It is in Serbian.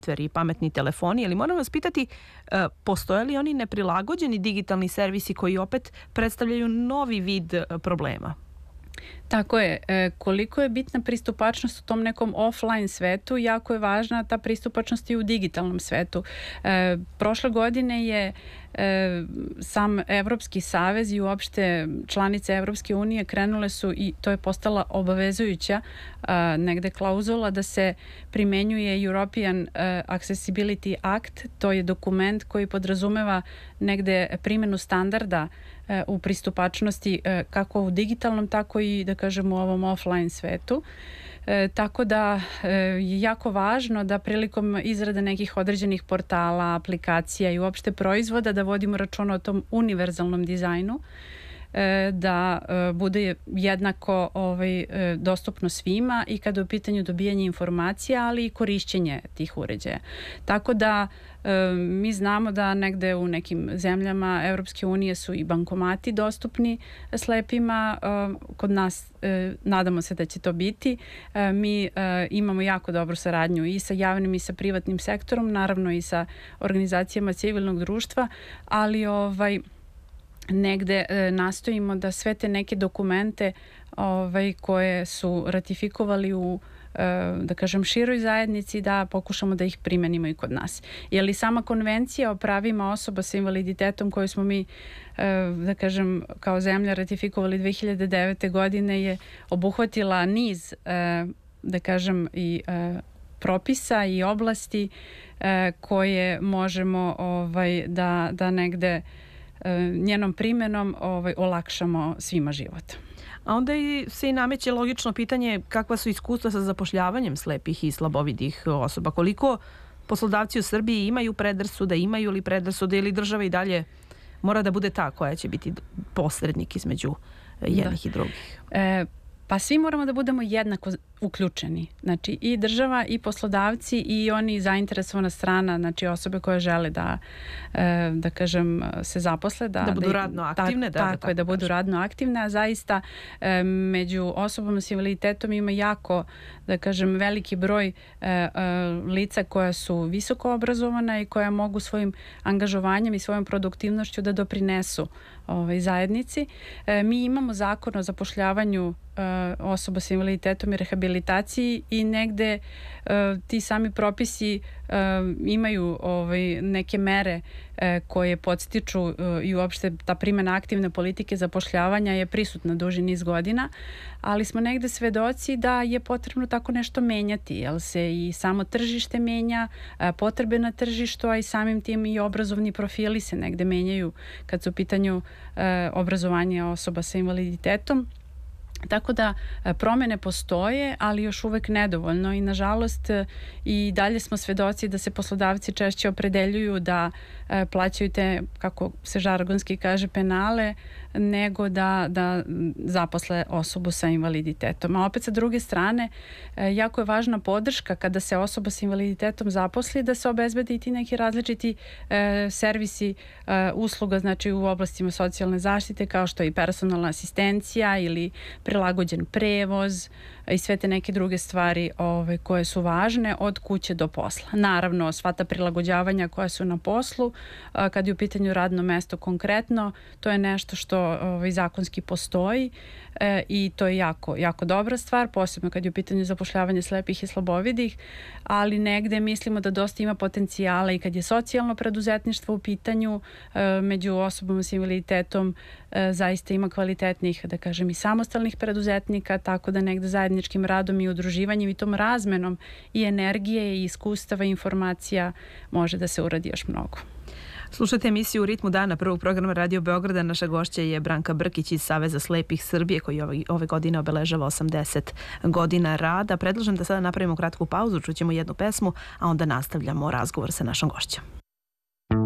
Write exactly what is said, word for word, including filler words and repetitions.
i pametni telefoni, ali moram vas pitati, postoje li oni neprilagođeni digitalni servisi koji opet predstavljaju novi vid problema? Tako je. Koliko je bitna pristupačnost u tom nekom offline svetu, jako je važna ta pristupačnost i u digitalnom svetu. Prošle godine je sam Evropski savez i uopšte članice Evropske unije krenule su, i to je postala obavezujuća negde klauzula, da se primenjuje European Accessibility Act. To je dokument koji podrazumeva negde primenu standarda u pristupačnosti kako u digitalnom, tako i, da kažem, u ovom offline svetu. E, tako da e, je jako važno da prilikom izrade nekih određenih portala, aplikacija i uopšte proizvoda da vodimo računa o tom univerzalnom dizajnu, e, da e, bude jednako ovaj, e, dostupno svima i kada je u pitanju dobijanje informacija, ali i korišćenje tih uređaja. Tako da e, mi znamo da negde u nekim zemljama Evropske unije su i bankomati dostupni slepima. E, kod nas e, nadamo se da će to biti. E, mi e, imamo jako dobru saradnju i sa javnim i sa privatnim sektorom, naravno i sa organizacijama civilnog društva, ali ovaj negde e, nastojimo da sve te neke dokumente ovaj, koje su ratifikovali u e, da kažem široj zajednici, da pokušamo da ih primenimo i kod nas. Je li sama konvencija o pravima osoba sa invaliditetom koju smo mi e, da kažem kao zemlja ratifikovali dve hiljade devete. godine je obuhvatila niz e, da kažem i e, propisa i oblasti e, koje možemo ovaj, da, da negde njenom primenom ovaj, olakšamo svima život. A onda i se i nameće logično pitanje kakva su iskustva sa zapošljavanjem slepih i slabovidih osoba. Koliko poslodavci u Srbiji imaju predrasuda, imaju li predrasuda ili država i dalje mora da bude ta koja će biti posrednik između jednih da. i drugih? E, pa svi moramo da budemo jednako uključeni. Znači i država i poslodavci i oni zainteresovana strana, znači osobe koje žele da e, da kažem se zaposle. Da, da budu da, radno aktivne. Da, da, tako da, je, da budu radno aktivne, a zaista e, među osobama s invaliditetom ima jako, da kažem, veliki broj e, e, lica koja su visoko obrazovana i koja mogu svojim angažovanjem i svojom produktivnošću da doprinesu ovaj, zajednici. E, mi imamo zakon o zapošljavanju osoba sa invaliditetom i rehabilitaciji i negde uh, ti sami propisi uh, imaju ovaj, neke mere uh, koje podstiču uh, i uopšte ta primjena aktivne politike zapošljavanja je prisutna duži niz godina, ali smo negde svedoci da je potrebno tako nešto menjati, jer se i samo tržište menja, uh, potrebe na tržištu, a i samim tim i obrazovni profili se negde menjaju kad su u pitanju uh, obrazovanja osoba sa invaliditetom. Tako da promene postoje, ali još uvek nedovoljno i nažalost i dalje smo svedoci da se poslodavci češće opredeljuju da plaćaju te, kako se žargonski kaže, penale, nego da, da zaposle osobu sa invaliditetom. A opet sa druge strane, jako je važna podrška kada se osoba sa invaliditetom zaposli, da se obezbedi i ti neki različiti e, servisi e, usluga, znači u oblastima socijalne zaštite, kao što je i personalna asistencija ili prilagođen prevoz i sve te neke druge stvari ove, koje su važne od kuće do posla. Naravno, sva ta prilagođavanja koja su na poslu, a, kad je u pitanju radno mesto konkretno, to je nešto što ove, zakonski postoji e, i to je jako, jako dobra stvar, posebno kad je u pitanju zapošljavanje slepih i slabovidih, ali negde mislimo da dosta ima potencijala i kad je socijalno preduzetništvo u pitanju e, među osobama s invaliditetom, e, zaista ima kvalitetnih, da kažem, i samostalnih preduzetnika, tako da negde zajedničkim radom i udruživanjem i tom razmenom i energije i iskustava i informacija može da se uradi još mnogo. Slušajte emisiju U ritmu dana prvog programa Radio Beograda. Naša gošća je Branka Brkić iz Saveza slepih Srbije koji ove, ove godine obeležava osamdeset godina rada. Predlažem da sada napravimo kratku pauzu, čućemo jednu pesmu, a onda nastavljamo razgovor sa našom gošćom.